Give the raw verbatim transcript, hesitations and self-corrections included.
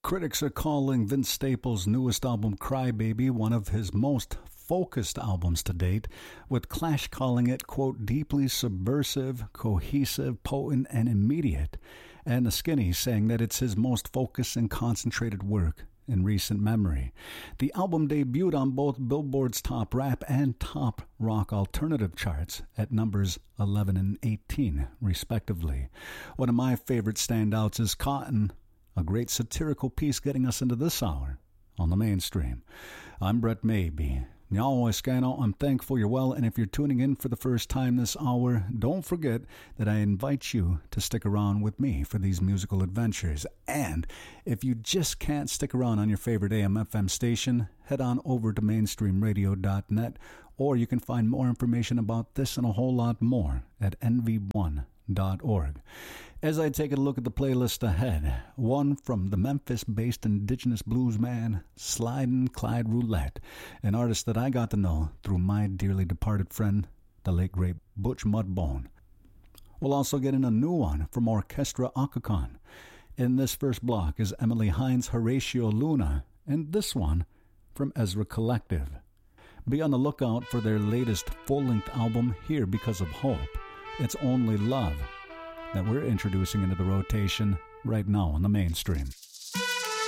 Critics are calling Vince Staples' newest album, Cry Baby, one of his most focused albums to date, with Clash calling it, quote, deeply subversive, cohesive, potent, and immediate, and The Skinny saying that it's his most focused and concentrated work in recent memory. The album debuted on both Billboard's top rap and top rock alternative charts at numbers eleven and eighteen, respectively. One of my favorite standouts is Cotton, a great satirical piece getting us into this hour on the mainstream. I'm Brett Maybe. Y'all, I'm thankful you're well, and if you're tuning in for the first time this hour, don't forget that I invite you to stick around with me for these musical adventures. And if you just can't stick around on your favorite A M F M station, head on over to mainstream radio dot net, or you can find more information about this and a whole lot more at N V one dot org. As I take a look at the playlist ahead, one from the Memphis-based indigenous blues man, Slidin' Clyde Roulette, an artist that I got to know through my dearly departed friend, the late great Butch Mudbone. We'll also get in a new one from Orchestra Occagon. In this first block is Emily Hines' Horatio Luna, and this one from Ezra Collective. Be on the lookout for their latest full-length album, Here Because of Hope. It's Only Love that we're introducing into the rotation right now on the mainstream.